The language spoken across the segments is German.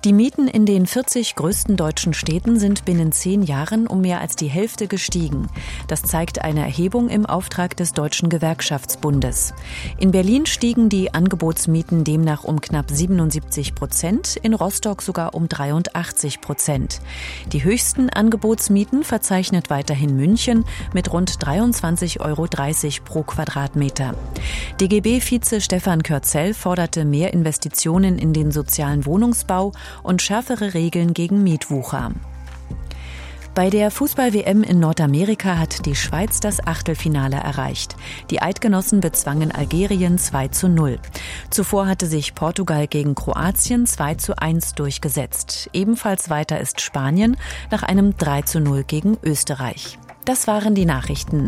Die Mieten in den 40 größten deutschen Städten sind binnen 10 Jahren um mehr als die Hälfte gestiegen. Das zeigt eine Erhebung im Auftrag des Deutschen Gewerkschaftsbundes. In Berlin stiegen die Angebotsmieten demnach um knapp 77%, in Rostock sogar um 83%. Die höchsten Angebotsmieten verzeichnet weiterhin München mit rund 23,30 € pro Quadratmeter. DGB-Vize Stefan Körzel forderte mehr Investitionen in den sozialen Wohnungsbau und schärfere Regeln gegen Mietwucher. Bei der Fußball-WM in Nordamerika hat die Schweiz das Achtelfinale erreicht. Die Eidgenossen bezwangen Algerien 2:0. Zuvor hatte sich Portugal gegen Kroatien 2:1 durchgesetzt. Ebenfalls weiter ist Spanien nach einem 3:0 gegen Österreich. Das waren die Nachrichten.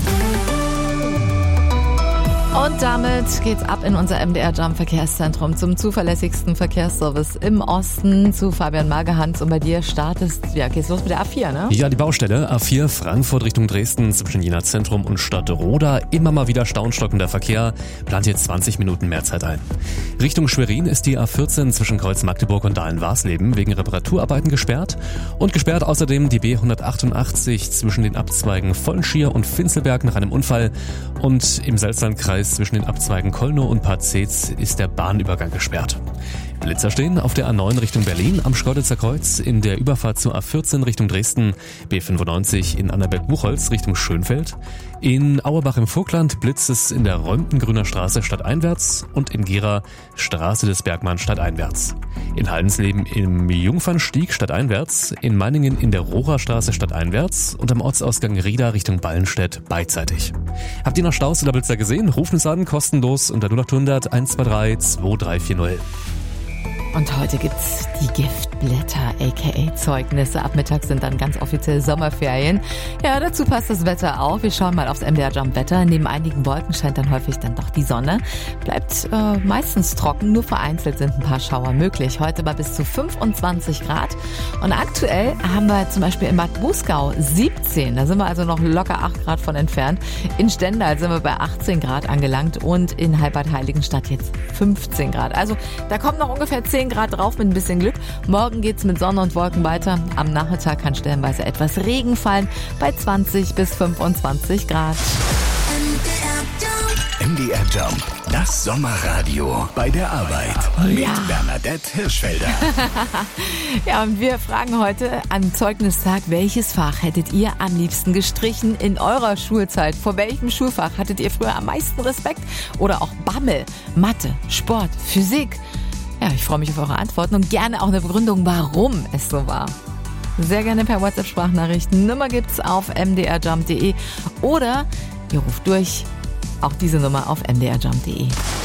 Und damit geht's ab in unser MDR Jump Verkehrszentrum zum zuverlässigsten Verkehrsservice im Osten zu Fabian Magerhans. Und bei dir geht's los mit der A4, ne? Ja, die Baustelle A4 Frankfurt Richtung Dresden zwischen Jena Zentrum und Stadtroda. Immer mal wieder staunstockender Verkehr. Plant jetzt 20 Minuten mehr Zeit ein. Richtung Schwerin ist die A14 zwischen Kreuz Magdeburg und Dahlen-Warsleben wegen Reparaturarbeiten gesperrt. Und gesperrt außerdem die B188 zwischen den Abzweigen Vollenschier und Finzelberg nach einem Unfall. Und im Salzlandkreis zwischen den Abzweigen Kollnow und Parzez ist der Bahnübergang gesperrt. Blitzer stehen auf der A9 Richtung Berlin am Schkeuditzer Kreuz, in der Überfahrt zur A14 Richtung Dresden, B95 in Annaberg-Buchholz Richtung Schönfeld. In Auerbach im Vogtland blitzt es in der Räumten-Grüner Straße stadteinwärts und in Gera Straße des Bergmann stadteinwärts. In Haldensleben im Jungfernstieg stadteinwärts, in Meiningen in der Rohrerstraße stadteinwärts und am Ortsausgang Rieda Richtung Ballenstedt beidseitig. Habt ihr noch Staus oder Blitzer gesehen? Ruft uns an, kostenlos unter 0800 123 2340. Und heute gibt's die Giftblätter, aka Zeugnisse. Ab Mittag sind dann ganz offiziell Sommerferien. Ja, dazu passt das Wetter auch. Wir schauen mal aufs MDR Jump Wetter. Neben einigen Wolken scheint dann häufig dann doch die Sonne. Bleibt meistens trocken, nur vereinzelt sind ein paar Schauer möglich. Heute bei bis zu 25 Grad. Und aktuell haben wir zum Beispiel in Bad Buskau 17. Da sind wir also noch locker 8 Grad von entfernt. In Stendal sind wir bei 18 Grad angelangt und in Heilbad-Heiligenstadt jetzt 15 Grad. Also da kommt noch ungefähr 10 Grad drauf mit ein bisschen Glück. Morgen geht's mit Sonne und Wolken weiter. Am Nachmittag kann stellenweise etwas Regen fallen bei 20 bis 25 Grad. MDR Jump, das Sommerradio bei der Arbeit mit Bernadette Hirschfelder. Ja, und wir fragen heute am Zeugnistag, welches Fach hättet ihr am liebsten gestrichen in eurer Schulzeit? Vor welchem Schulfach hattet ihr früher am meisten Respekt? Oder auch Bammel, Mathe, Sport, Physik? Ja, ich freue mich auf eure Antworten und gerne auch eine Begründung, warum es so war. Sehr gerne per WhatsApp-Sprachnachricht. Nummer gibt's auf mdrjump.de oder ihr ruft durch. Auch diese Nummer auf mdrjump.de.